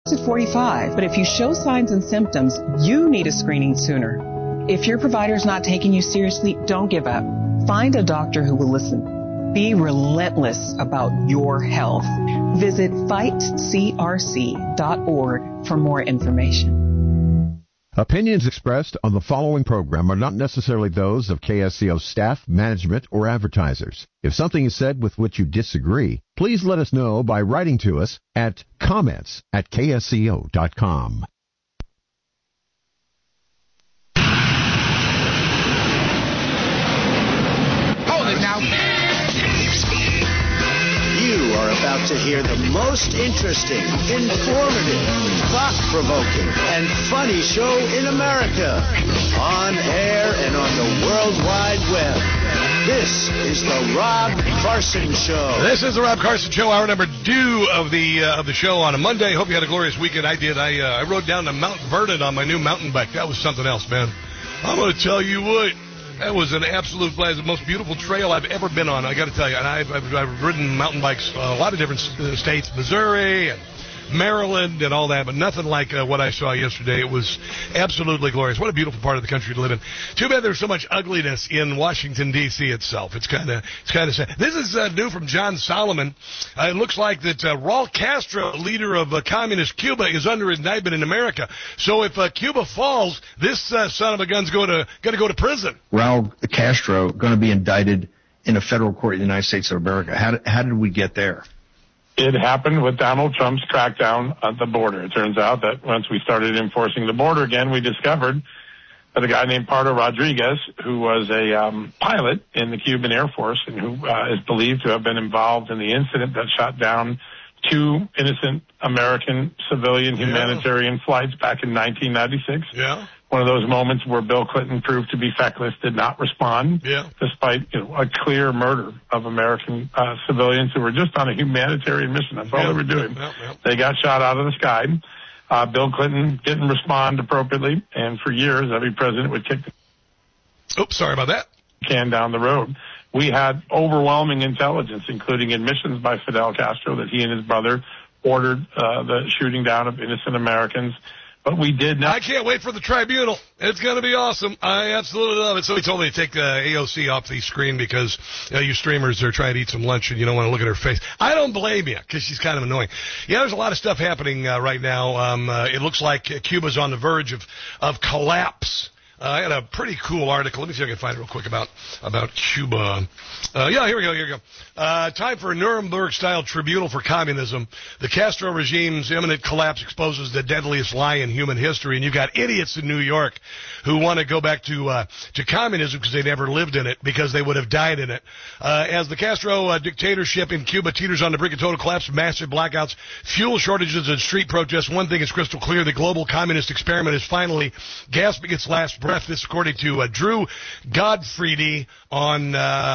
at 45, but if you show signs and symptoms, you need a screening sooner. If your provider's not taking you seriously, don't give up. Find a doctor who will listen. Be relentless about your health. Visit fightcrc.org for more information. Opinions expressed on the following program are not necessarily those of KSCO staff, management, or advertisers. If something is said with which you disagree, please let us know by writing to us at comments@ksco.com. Hold it now. You are about to hear the most interesting, informative, thought-provoking, and funny show in America. On air and on the World Wide Web. This is the Rob Carson Show. This is the Rob Carson Show, hour number 2 of the show on a Monday. Hope you had a glorious weekend. I did. I rode down to Mount Vernon on my new mountain bike. That was something else, man. I'm going to tell you what. That was an absolute blast. The most beautiful trail I've ever been on, I got to tell you. And I've ridden mountain bikes a lot of different states, Missouri and Maryland and all that, but nothing like what I saw yesterday. It was absolutely glorious. What a beautiful part of the country to live in. Too bad there's so much ugliness in Washington, D.C. itself. It's kind of sad. This is new from John Solomon. It looks like that Raul Castro, leader of communist Cuba, is under indictment in America. So if Cuba falls, this son of a gun's going to go to prison. Raul Castro going to be indicted in a federal court in the United States of America. How did we get there? It happened with Donald Trump's crackdown at the border. It turns out that once we started enforcing the border again, we discovered that a guy named Pardo Rodriguez, who was a pilot in the Cuban Air Force and who is believed to have been involved in the incident that shot down 2 innocent American civilian humanitarian flights back in 1996. Yeah. One of those moments where Bill Clinton proved to be feckless, did not respond, despite a clear murder of American civilians who were just on a humanitarian mission. That's all they were doing. They got shot out of the sky. Bill Clinton didn't respond appropriately, and for years, every president would kick the can down the road. We had overwhelming intelligence, including admissions by Fidel Castro that he and his brother ordered the shooting down of innocent Americans. But we did not. I can't wait for the tribunal. It's going to be awesome. I absolutely love it. So he told me to take AOC off the screen because you streamers are trying to eat some lunch and you don't want to look at her face. I don't blame you because she's kind of annoying. Yeah, there's a lot of stuff happening right now. It looks like Cuba's on the verge of collapse. I had a pretty cool article. Let me see if I can find it real quick about Cuba. Here we go. Time for a Nuremberg-style tribunal for communism. The Castro regime's imminent collapse exposes the deadliest lie in human history. And you've got idiots in New York who want to go back to communism because they never lived in it, because they would have died in it. As the Castro dictatorship in Cuba teeters on the brink of total collapse, massive blackouts, fuel shortages, and street protests, one thing is crystal clear: the global communist experiment is finally gasping its last breath. This according to Drew Godfrey on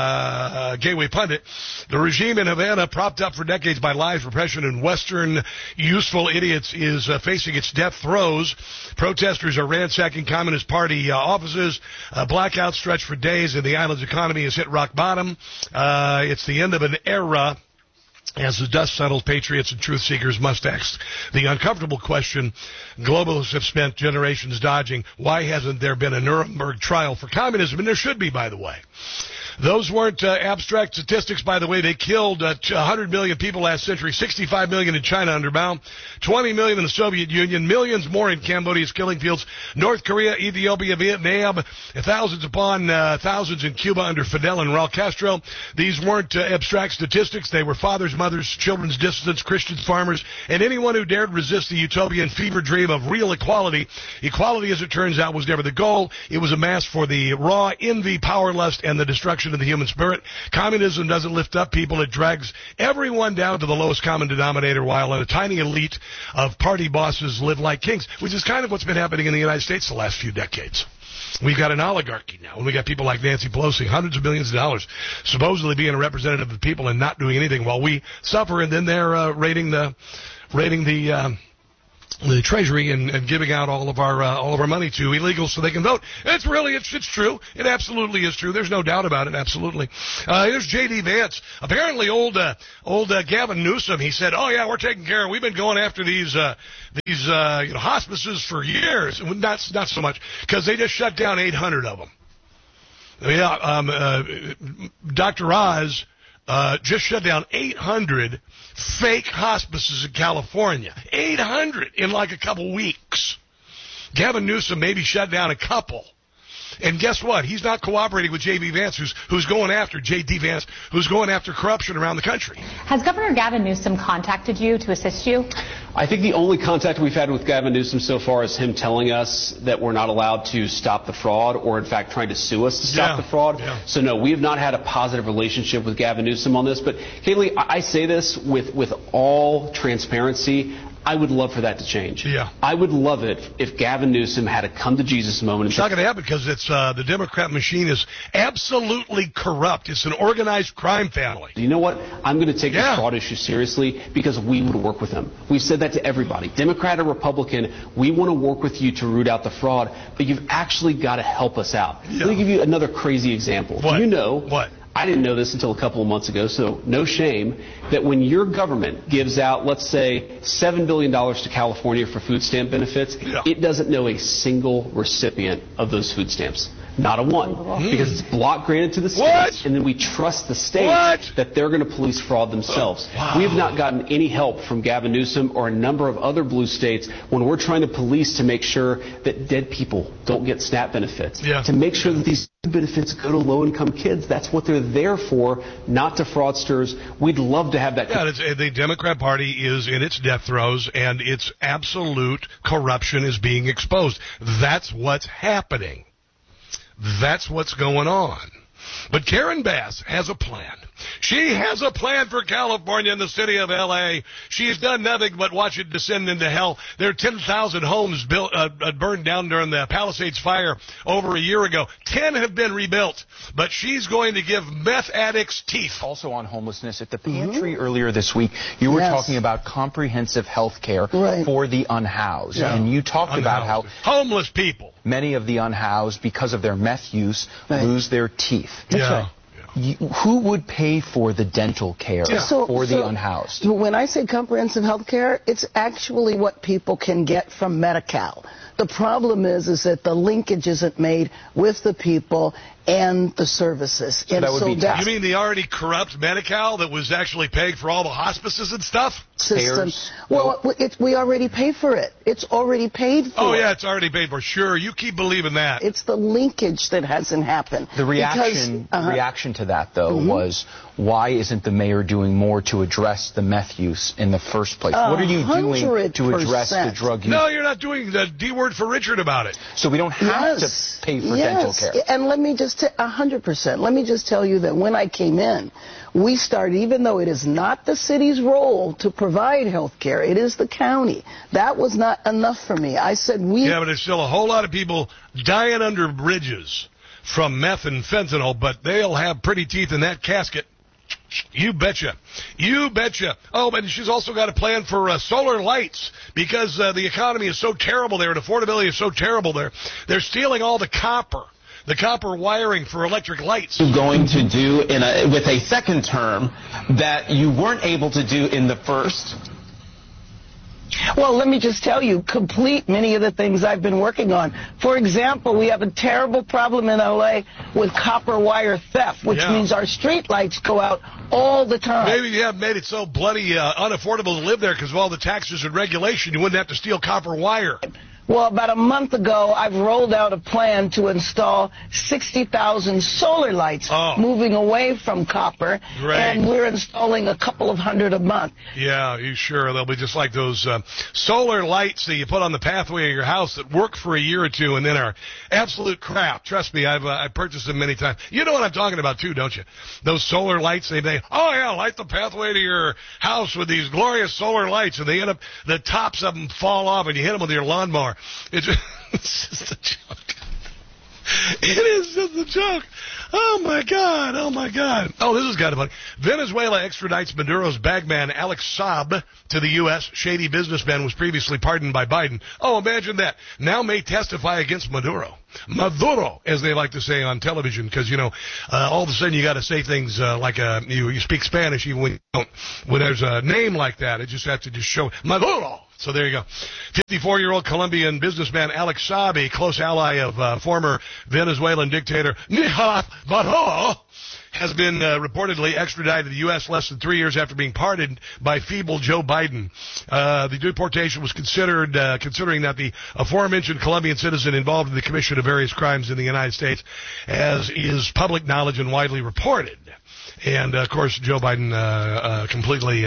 Gateway Pundit. The regime in Havana, propped up for decades by lies, repression, and Western useful idiots, is facing its death throes. Protesters are ransacking Communist Party offices. Blackouts stretch for days, and the island's economy has hit rock bottom. It's the end of an era. As the dust settles, patriots and truth seekers must ask the uncomfortable question globalists have spent generations dodging: why hasn't there been a Nuremberg trial for communism? And there should be, by the way. Those weren't abstract statistics, by the way. They killed 100 million people last century, 65 million in China under Mao, 20 million in the Soviet Union, millions more in Cambodia's killing fields, North Korea, Ethiopia, Vietnam, thousands upon thousands in Cuba under Fidel and Raul Castro. These weren't abstract statistics. They were fathers, mothers, children's dissidents, Christians, farmers, and anyone who dared resist the utopian fever dream of real equality. Equality, as it turns out, was never the goal. It was a mask for the raw envy, power lust, and the destruction of the human spirit. Communism doesn't lift up people. It drags everyone down to the lowest common denominator, while a tiny elite of party bosses live like kings, which is kind of what's been happening in the United States the last few decades. We've got an oligarchy now, and we got people like Nancy Pelosi, hundreds of millions of dollars, supposedly being a representative of the people and not doing anything while we suffer, and then they're raiding the Treasury and giving out all of our money to illegals so they can vote. It's true. It absolutely is true. There's no doubt about it. Absolutely. Here's J.D. Vance. Apparently, old Gavin Newsom. He said, "Oh yeah, we're taking care. We've been going after these hospices for years. Not so much because they just shut down 800 of them. Yeah, Dr. Oz." Just shut down 800 fake hospices in California. 800 in like a couple weeks. Gavin Newsom maybe shut down a couple. And guess what? He's not cooperating with J.D. Vance, who's going after J.D. Vance, who's going after corruption around the country. Has Governor Gavin Newsom contacted you to assist you? I think the only contact we've had with Gavin Newsom so far is him telling us that we're not allowed to stop the fraud, or in fact trying to sue us to stop the fraud. Yeah. So no, we have not had a positive relationship with Gavin Newsom on this. But Kaylee, I say this with all transparency. I would love for that to change. Yeah. I would love it if Gavin Newsom had a come to Jesus moment. It's not going to happen because it's the Democrat machine is absolutely corrupt. It's an organized crime family. You know what? I'm going to take this fraud issue seriously because we would work with them. We've said that to everybody. Democrat or Republican, we want to work with you to root out the fraud, but you've actually got to help us out. Yeah. Let me give you another crazy example. What? You know what? I didn't know this until a couple of months ago, so no shame, that when your government gives out, let's say, $7 billion to California for food stamp benefits, it doesn't know a single recipient of those food stamps. Not a one. Because it's block granted to the states, and then we trust the states that they're going to police fraud themselves. Wow. We have not gotten any help from Gavin Newsom or a number of other blue states when we're trying to police to make sure that dead people don't get SNAP benefits, to make sure that these benefits go to low-income kids. That's what they're there for, not to fraudsters. We'd love to have that. Yeah, the Democrat Party is in its death throes, and its absolute corruption is being exposed. That's what's happening. That's what's going on. But Karen Bass has a plan. She has a plan for California and the city of L.A. She's done nothing but watch it descend into hell. There are 10,000 homes burned down during the Palisades fire over a year ago. 10 have been rebuilt. But she's going to give meth addicts teeth. Also on homelessness, at the pantry earlier this week, you were talking about comprehensive health care for the unhoused. Yeah. And you talked about how homeless people, many of the unhoused, because of their meth use, lose their teeth. That's right. Who would pay for the dental care for the unhoused? When I say comprehensive health care, it's actually what people can get from Medi-Cal. The problem is that the linkage isn't made with the people and the services. So that would be you mean the already corrupt Medi-Cal that was actually paying for all the hospices and stuff? System. Well, we already pay for it. It's already paid for. Oh, yeah, it's already paid for. Sure, you keep believing that. It's the linkage that hasn't happened. The reaction to that, though, was, why isn't the mayor doing more to address the meth use in the first place? What are you doing to address the drug use? No, you're not doing the D word for Richard about it. So we don't have to pay for dental care. And let me just 100%. Let me just tell you that when I came in, we started, even though it is not the city's role to provide health care, it is the county. That was not enough for me. I said Yeah, but there's still a whole lot of people dying under bridges from meth and fentanyl, but they'll have pretty teeth in that casket. You betcha. You betcha. Oh, and she's also got a plan for solar lights because the economy is so terrible there and affordability is so terrible there. They're stealing all the copper wiring for electric lights. Going to do with a second term that you weren't able to do in the first. Well, let me just tell you, complete many of the things I've been working on. For example, we have a terrible problem in L.A. with copper wire theft, which means our street lights go out all the time. Maybe you have made it so bloody unaffordable to live there because of all the taxes and regulation, you wouldn't have to steal copper wire. Well, about a month ago, I've rolled out a plan to install 60,000 solar lights, moving away from copper, and we're installing a couple of hundred a month. Yeah, you sure? They'll be just like those solar lights that you put on the pathway of your house that work for a year or two and then are absolute crap. Trust me, I've purchased them many times. You know what I'm talking about, too, don't you? Those solar lights, they light the pathway to your house with these glorious solar lights, and they end up, the tops of them fall off, and you hit them with your lawnmower. It's just a joke. It is just a joke. Oh, my God. Oh, my God. Oh, this is kind of funny. Venezuela extradites Maduro's bagman Alex Saab to the U.S. Shady businessman was previously pardoned by Biden. Oh, imagine that. Now may testify against Maduro. Maduro, as they like to say on television, because, you know, all of a sudden you got to say things like you speak Spanish even when you don't. When there's a name like that, it just has to just show Maduro. So there you go. 54-year-old Colombian businessman Alex Saab, a close ally of former Venezuelan dictator Nicolás Maduro, has been reportedly extradited to the U.S. less than 3 years after being pardoned by feeble Joe Biden. The deportation was considered, considering that the aforementioned Colombian citizen involved in the commission of various crimes in the United States, as is public knowledge and widely reported. And, of course, Joe Biden completely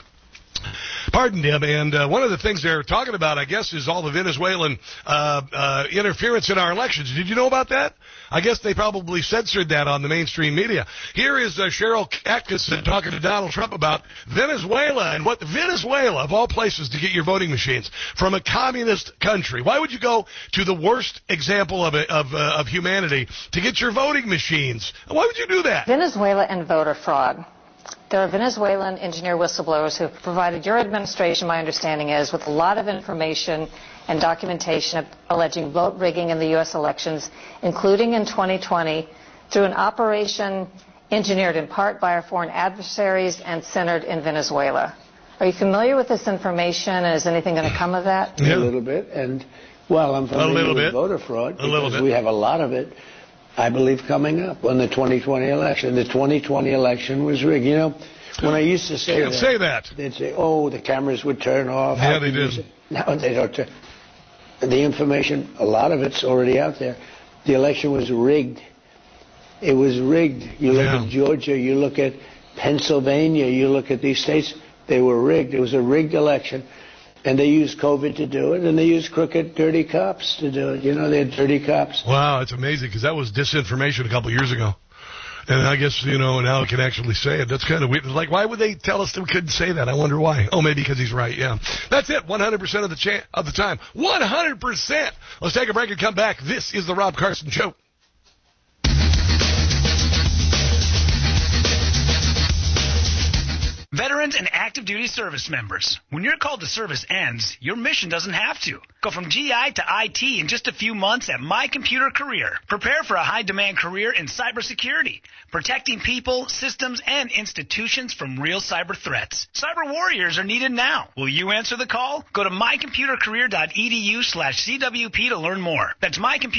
pardoned him. And one of the things they're talking about, I guess, is all the Venezuelan interference in our elections. Did you know about that? I guess they probably censored that on the mainstream media. Here is Cheryl Atkinson talking to Donald Trump about Venezuela and what Venezuela, of all places, to get your voting machines from a communist country. Why would you go to the worst example of humanity to get your voting machines? Why would you do that? Venezuela and voter fraud. There are Venezuelan engineer whistleblowers who have provided your administration, my understanding is, with a lot of information and documentation alleging vote rigging in the U.S. elections, including in 2020, through an operation engineered in part by our foreign adversaries and centered in Venezuela. Are you familiar with this information, and is anything going to come of that? Yeah. A little bit, and, well, I'm familiar with voter fraud because we have a lot of it, I believe, coming up on the 2020 election. The 2020 election was rigged. You know, when I used to say that, they'd say, oh, the cameras would turn off. Yeah, they did. No, they don't turn. The information, a lot of it's already out there. The election was rigged. It was rigged. You look at Georgia, you look at Pennsylvania, you look at these states, they were rigged. It was a rigged election. And they used COVID to do it, and they used crooked, dirty cops to do it. You know, they had dirty cops. Wow, it's amazing, because that was disinformation a couple years ago. And I guess, you know, now I can actually say it. That's kind of weird. Like, why would they tell us that we couldn't say that? I wonder why. Oh, maybe because he's right, yeah. That's it, 100% of the time. 100%! Let's take a break and come back. This is the Rob Carson Show. Veterans and active duty service members. When your call to service ends, your mission doesn't have to. Go from GI to IT in just a few months at My Computer Career. Prepare for a high-demand career in cybersecurity, protecting people, systems, and institutions from real cyber threats. Cyber warriors are needed now. Will you answer the call? Go to mycomputercareer.edu/CWP to learn more. That's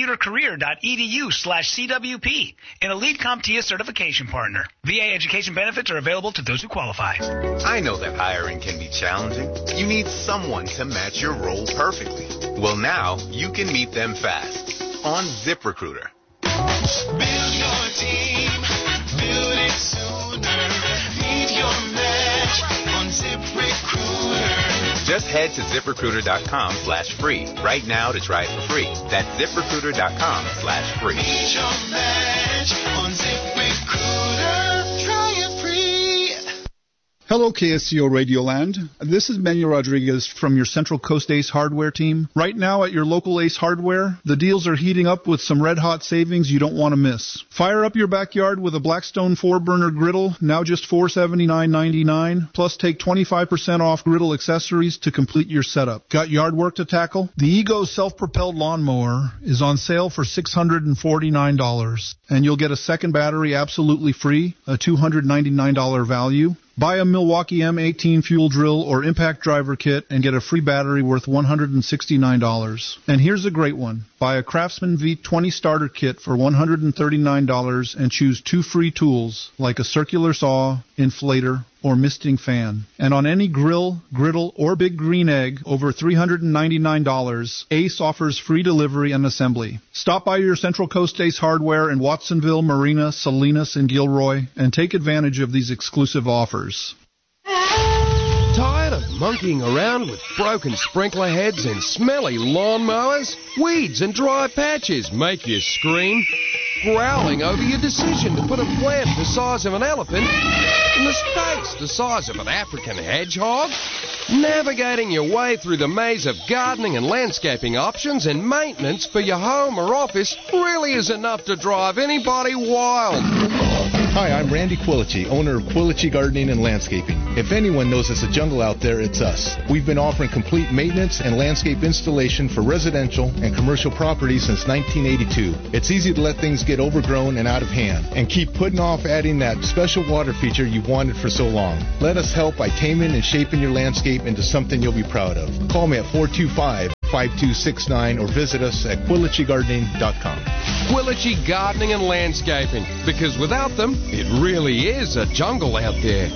mycomputercareer.edu/CWP, an elite CompTIA certification partner. VA education benefits are available to those who qualify. I know that hiring can be challenging. You need someone to match your role perfectly. Well, now you can meet them fast on ZipRecruiter. Build your team, build it sooner. Meet your match on ZipRecruiter. Just head to ZipRecruiter.com/free right now to try it for free. That's ZipRecruiter.com/free. Meet your match on ZipRecruiter. Try it free. Hello, KSCO Radioland. This is Manuel Rodriguez from your Central Coast Ace Hardware team. Right now at your local Ace Hardware, the deals are heating up with some red-hot savings you don't want to miss. Fire up your backyard with a Blackstone 4-burner griddle, now just $479.99, plus take 25% off griddle accessories to complete your setup. Got yard work to tackle? The Ego self-propelled lawnmower is on sale for $649, and you'll get a second battery absolutely free, a $299 value. Buy a Milwaukee M18 fuel drill or impact driver kit and get a free battery worth $169. And here's a great one. Buy a Craftsman V20 starter kit for $139 and choose 2 free tools like a circular saw, inflator, or misting fan. And on any grill, griddle, or big green egg over $399, Ace offers free delivery and assembly. Stop by your Central Coast Ace Hardware in Watsonville, Marina, Salinas, and Gilroy and take advantage of these exclusive offers. Tired of monkeying around with broken sprinkler heads and smelly lawnmowers? Weeds and dry patches make you scream. growling over your decision to put a plant the size of an elephant in the space the size of an African hedgehog? Navigating your way through the maze of gardening and landscaping options and maintenance for your home or office really is enough to drive anybody wild. Hi, I'm Randy Quilici, owner of Quilici Gardening and Landscaping. If anyone knows it's a jungle out there, it's us. We've been offering complete maintenance and landscape installation for residential and commercial properties since 1982. It's easy to let things get overgrown and out of hand and keep putting off adding that special water feature you've wanted for so long. Let us help by taming and shaping your landscape into something you'll be proud of. Call me at 425-5269 or visit us at QuilichiGardening.com. Quilici Gardening and Landscaping, because without them, it really is a jungle out there.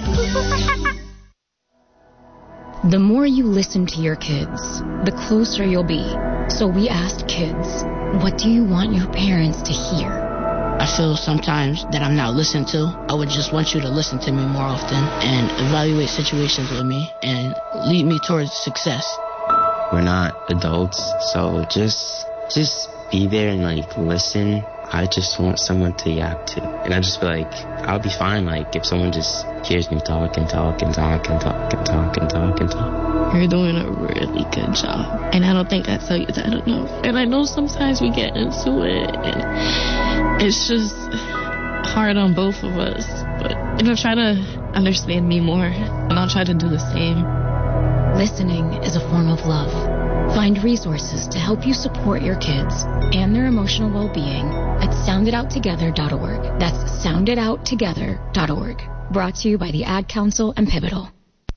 The more you listen to your kids, the closer you'll be. So we asked kids, what do you want your parents to hear? I feel sometimes that I'm not listened to. I would just want you to listen to me more often and evaluate situations with me and lead me towards success. We're not adults, so just be there and listen. I just want someone to yap to. And I just feel like I'll be fine if someone just hears me talk and talk and talk and talk and talk and talk and talk. You're doing a really good job. And I don't think I tell you that enough. And I know sometimes we get into it and it's just hard on both of us. But try to understand me more and I'll try to do the same. Listening is a form of love. Find resources to help you support your kids and their emotional well-being at sounditouttogether.org. That's sounditouttogether.org. Brought to you by the Ad Council and Pivotal.